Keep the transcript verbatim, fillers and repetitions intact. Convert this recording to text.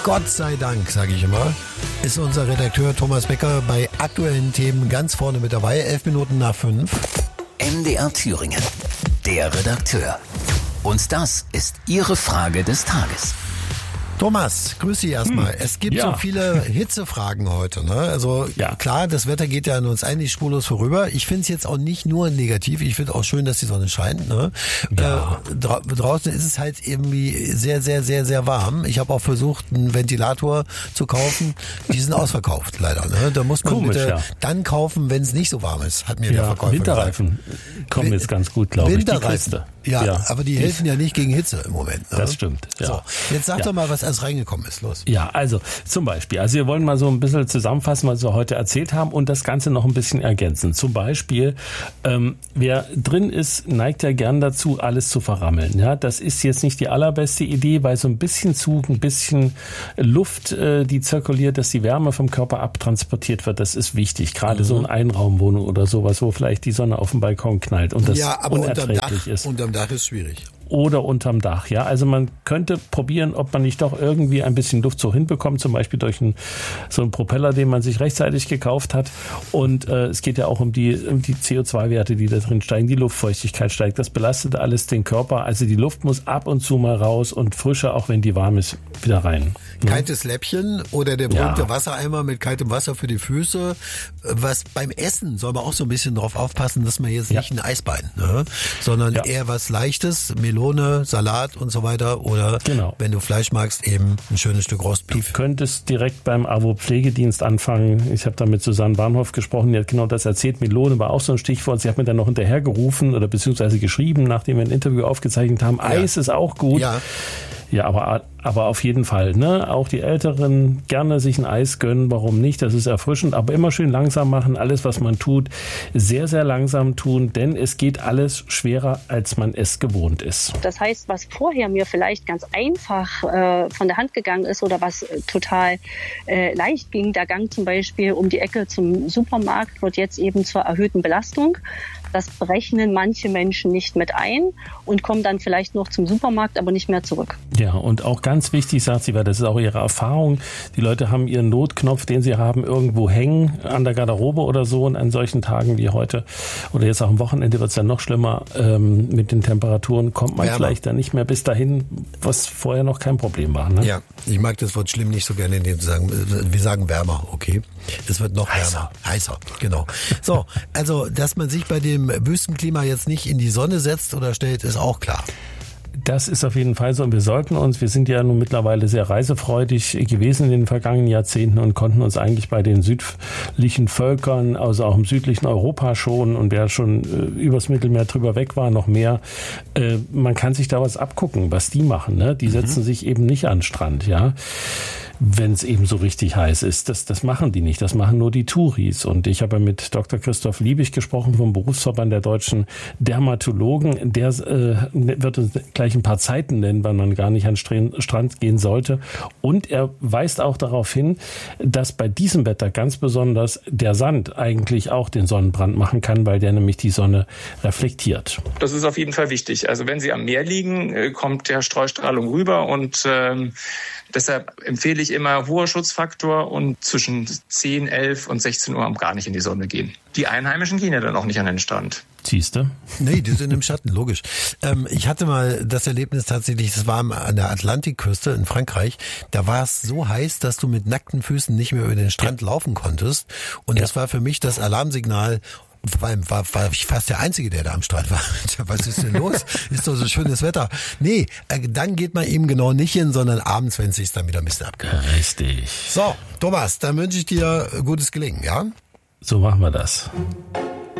Gott sei Dank, sage ich immer, ist unser Redakteur Thomas Becker bei aktuellen Themen ganz vorne mit dabei. Elf Minuten nach fünf. M D R Thüringen, der Redakteur. Und das ist Ihre Frage des Tages. Thomas, grüß Sie erstmal. Hm, es gibt ja. so viele Hitzefragen heute. Ne? Also ja. klar, das Wetter geht ja an uns eigentlich spurlos vorüber. Ich finde es jetzt auch nicht nur negativ. Ich finde auch schön, dass die Sonne scheint. Ne? Ja. Äh, dra- draußen ist es halt irgendwie sehr, sehr, sehr, sehr warm. Ich habe auch versucht, einen Ventilator zu kaufen. Die sind ausverkauft, leider. Ne? Da muss man Komisch, bitte ja. dann kaufen, wenn es nicht so warm ist, hat mir ja, der Verkäufer Winterreifen gesagt. kommen jetzt ganz gut, glaube ich. Die Winterreifen. Ja, ja, aber die helfen ja nicht gegen Hitze im Moment. Ne? Das stimmt. Ja. So, jetzt sag ja. doch mal, was alles reingekommen ist. Los. Ja, also zum Beispiel, also wir wollen mal so ein bisschen zusammenfassen, was wir heute erzählt haben und das Ganze noch ein bisschen ergänzen. Zum Beispiel, ähm, wer drin ist, neigt ja gern dazu, alles zu verrammeln. Ja, das ist jetzt nicht die allerbeste Idee, weil so ein bisschen Zug, ein bisschen Luft, äh, die zirkuliert, dass die Wärme vom Körper abtransportiert wird, das ist wichtig. Gerade mhm. so in Einraumwohnung oder sowas, wo vielleicht die Sonne auf dem Balkon knallt und das ja, aber unerträglich unterm Dach, ist. Unterm Dach ist schwierig. Oder unterm Dach, ja. Also man könnte probieren, ob man nicht doch irgendwie ein bisschen Luft so hinbekommt, zum Beispiel durch einen, so einen Propeller, den man sich rechtzeitig gekauft hat. Und äh, es geht ja auch um die, um die C O zwei Werte, die da drin steigen, die Luftfeuchtigkeit steigt. Das belastet alles den Körper. Also die Luft muss ab und zu mal raus und frischer, auch wenn die warm ist, wieder rein. Kaltes Läppchen oder der berühmte Ja. Wassereimer mit kaltem Wasser für die Füße. Was beim Essen soll man auch so ein bisschen drauf aufpassen, dass man jetzt Ja. nicht ein Eisbein, ne? sondern Ja. eher was Leichtes, Melone, Salat und so weiter. Oder Genau. wenn du Fleisch magst, eben ein schönes Stück Rostbeef. Du könntest direkt beim A W O-Pflegedienst anfangen. Ich habe da mit Susanne Bahnhof gesprochen, die hat genau das erzählt. Melone war auch so ein Stichwort. Sie hat mir dann noch hinterhergerufen oder beziehungsweise geschrieben, nachdem wir ein Interview aufgezeichnet haben. Ja. Eis ist auch gut. Ja. Ja, aber, aber auf jeden Fall, ne? Auch die Älteren gerne sich ein Eis gönnen, warum nicht? Das ist erfrischend, aber immer schön langsam machen. Alles, was man tut, sehr, sehr langsam tun, denn es geht alles schwerer, als man es gewohnt ist. Das heißt, was vorher mir vielleicht ganz einfach äh, von der Hand gegangen ist oder was äh, total äh, leicht ging, der Gang zum Beispiel um die Ecke zum Supermarkt, wird jetzt eben zur erhöhten Belastung. Das berechnen manche Menschen nicht mit ein und kommen dann vielleicht noch zum Supermarkt, aber nicht mehr zurück. Ja, und auch ganz wichtig, sagt sie, weil das ist auch ihre Erfahrung, die Leute haben ihren Notknopf, den sie haben, irgendwo hängen, an der Garderobe oder so, und an solchen Tagen wie heute oder jetzt auch am Wochenende wird es dann noch schlimmer, ähm, mit den Temperaturen kommt man Wärmer. vielleicht dann nicht mehr bis dahin, was vorher noch kein Problem war. Ne? Ja, ich mag das Wort schlimm nicht so gerne, indem wir sagen, wir sagen wärmer, okay. Es wird noch Heißer. wärmer. Heißer, genau. So, also, dass man sich bei dem Wüstenklima jetzt nicht in die Sonne setzt oder stellt, ist auch klar. Das ist auf jeden Fall so und wir sollten uns, wir sind ja nun mittlerweile sehr reisefreudig gewesen in den vergangenen Jahrzehnten und konnten uns eigentlich bei den südlichen Völkern, also auch im südlichen Europa schon und wer schon äh, übers Mittelmeer drüber weg war, noch mehr, äh, man kann sich da was abgucken, was die machen, ne? Die setzen mhm. sich eben nicht an den Strand, ja. Wenn es eben so richtig heiß ist. Das, das machen die nicht. Das machen nur die Touris. Und ich habe mit Doktor Christoph Liebig gesprochen vom Berufsverband der deutschen Dermatologen. Der äh, wird uns gleich ein paar Zeiten nennen, wann man gar nicht an den Strand gehen sollte. Und er weist auch darauf hin, dass bei diesem Wetter ganz besonders der Sand eigentlich auch den Sonnenbrand machen kann, weil der nämlich die Sonne reflektiert. Das ist auf jeden Fall wichtig. Also wenn Sie am Meer liegen, kommt der Streustrahlung rüber und ähm, deshalb empfehle ich immer hoher Schutzfaktor und zwischen zehn, elf und sechzehn Uhr gar nicht in die Sonne gehen. Die Einheimischen gehen ja dann auch nicht an den Strand. Siehst du? Nee, die sind im Schatten, logisch. Ähm, ich hatte mal das Erlebnis tatsächlich, das war an der Atlantikküste in Frankreich, da war es so heiß, dass du mit nackten Füßen nicht mehr über den Strand ja. laufen konntest. Und ja. das war für mich das Alarmsignal. Vor allem war, war ich fast der Einzige, der da am Strand war. Was ist denn los? Ist doch so schönes Wetter. Nee, dann geht man eben genau nicht hin, sondern abends, wenn es sich dann wieder ein bisschen abkühlt. Richtig. So, Thomas, dann wünsche ich dir gutes Gelingen, ja? So machen wir das.